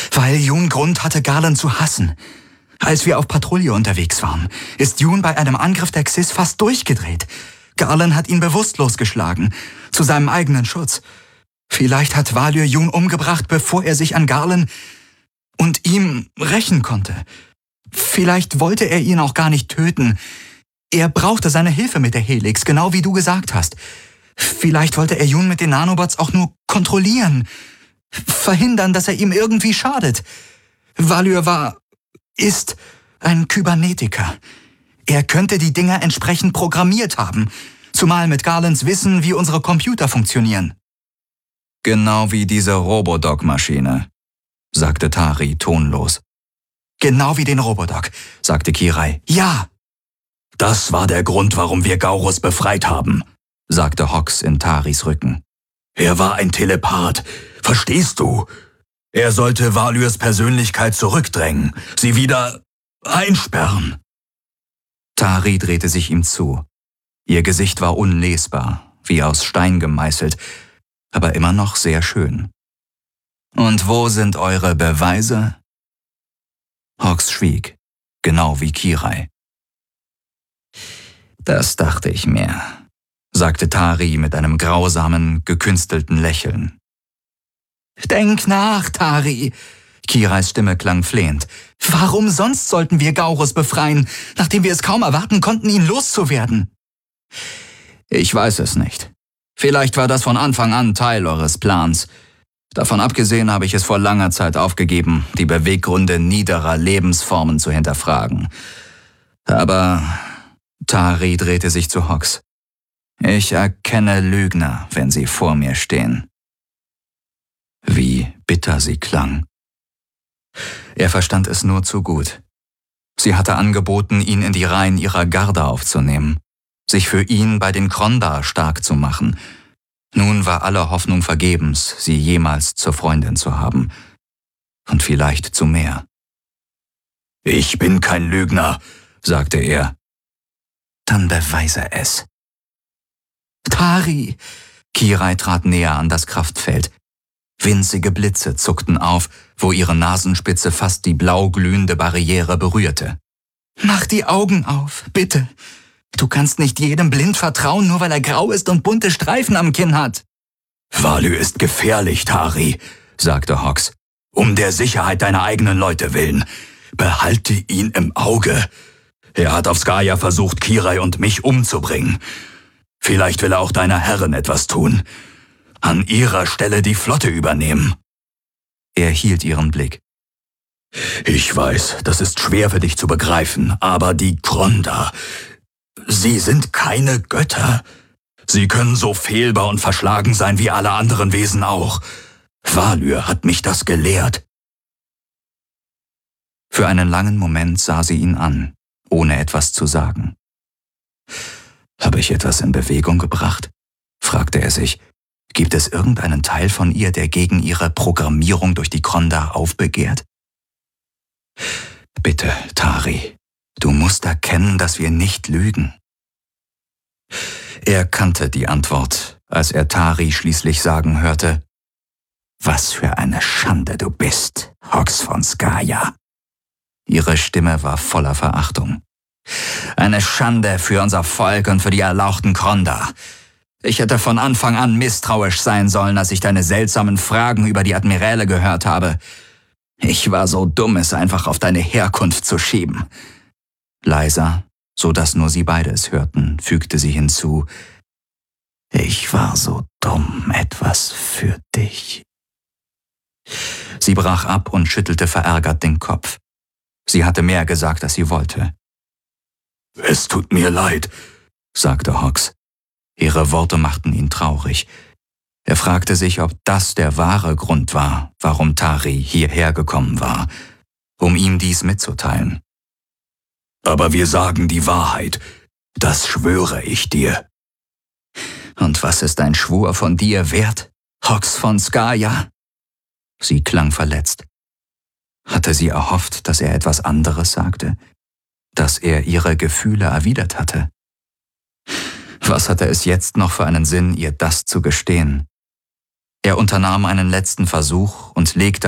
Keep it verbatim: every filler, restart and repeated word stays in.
Weil Jun Grund hatte, Garland zu hassen. Als wir auf Patrouille unterwegs waren, ist Jun bei einem Angriff der Xyz fast durchgedreht. Garland hat ihn bewusstlos geschlagen, zu seinem eigenen Schutz. Vielleicht hat Valyr Jun umgebracht, bevor er sich an Garland und ihm rächen konnte. Vielleicht wollte er ihn auch gar nicht töten. Er brauchte seine Hilfe mit der Helix, genau wie du gesagt hast. Vielleicht wollte er Jun mit den Nanobots auch nur kontrollieren. Verhindern, dass er ihm irgendwie schadet. Valyr war, ist ein Kybernetiker. Er könnte die Dinger entsprechend programmiert haben. Zumal mit Garlands Wissen, wie unsere Computer funktionieren. Genau wie diese Robodoc-Maschine, sagte Tari tonlos. Genau wie den Robodoc, sagte Kirai. Ja! Das war der Grund, warum wir Gaurus befreit haben, sagte Hox in Taris Rücken. Er war ein Telepath, verstehst du? Er sollte Valyrs Persönlichkeit zurückdrängen, sie wieder einsperren. Tari drehte sich ihm zu. Ihr Gesicht war unlesbar, wie aus Stein gemeißelt, aber immer noch sehr schön. »Und wo sind eure Beweise?« Hox schwieg, genau wie Kirai. »Das dachte ich mir«, sagte Tari mit einem grausamen, gekünstelten Lächeln. »Denk nach, Tari!« Kirais Stimme klang flehend. »Warum sonst sollten wir Gaurus befreien, nachdem wir es kaum erwarten konnten, ihn loszuwerden?« »Ich weiß es nicht. Vielleicht war das von Anfang an Teil eures Plans. Davon abgesehen habe ich es vor langer Zeit aufgegeben, die Beweggründe niederer Lebensformen zu hinterfragen. Aber Tari drehte sich zu Hox. Ich erkenne Lügner, wenn sie vor mir stehen.« Wie bitter sie klang. Er verstand es nur zu gut. Sie hatte angeboten, ihn in die Reihen ihrer Garde aufzunehmen, sich für ihn bei den Krondar stark zu machen. Nun war alle Hoffnung vergebens, sie jemals zur Freundin zu haben. Und vielleicht zu mehr. »Ich bin kein Lügner«, sagte er. »Dann beweise es.« »Tari!« Kirai trat näher an das Kraftfeld. Winzige Blitze zuckten auf, wo ihre Nasenspitze fast die blau glühende Barriere berührte. »Mach die Augen auf, bitte. Du kannst nicht jedem blind vertrauen, nur weil er grau ist und bunte Streifen am Kinn hat.« »Valyr ist gefährlich, Tari«, sagte Hox. »Um der Sicherheit deiner eigenen Leute willen. Behalte ihn im Auge. Er hat auf Skaya versucht, Kirai und mich umzubringen. Vielleicht will er auch deiner Herrin etwas tun. An ihrer Stelle die Flotte übernehmen.« Er hielt ihren Blick. »Ich weiß, das ist schwer für dich zu begreifen, aber die Krondar, sie sind keine Götter. Sie können so fehlbar und verschlagen sein wie alle anderen Wesen auch. Valyr hat mich das gelehrt.« Für einen langen Moment sah sie ihn an, ohne etwas zu sagen. »Habe ich etwas in Bewegung gebracht?« fragte er sich. »Gibt es irgendeinen Teil von ihr, der gegen ihre Programmierung durch die Krondar aufbegehrt?« »Bitte, Tari, du musst erkennen, dass wir nicht lügen.« Er kannte die Antwort, als er Tari schließlich sagen hörte, »Was für eine Schande du bist, Hox von Skaya.« Ihre Stimme war voller Verachtung. »Eine Schande für unser Volk und für die erlauchten Krondar. Ich hätte von Anfang an misstrauisch sein sollen, als ich deine seltsamen Fragen über die Admiräle gehört habe. Ich war so dumm, es einfach auf deine Herkunft zu schieben.« Leiser, so dass nur sie beide es hörten, fügte sie hinzu, »Ich war so dumm, etwas für dich.« Sie brach ab und schüttelte verärgert den Kopf. Sie hatte mehr gesagt, als sie wollte. »Es tut mir leid«, sagte Hox. Ihre Worte machten ihn traurig. Er fragte sich, ob das der wahre Grund war, warum Tari hierher gekommen war, um ihm dies mitzuteilen. »Aber wir sagen die Wahrheit, das schwöre ich dir.« »Und was ist ein Schwur von dir wert, Hox von Skaya?« Sie klang verletzt. Hatte sie erhofft, dass er etwas anderes sagte, dass er ihre Gefühle erwidert hatte? Was hatte es jetzt noch für einen Sinn, ihr das zu gestehen? Er unternahm einen letzten Versuch und legte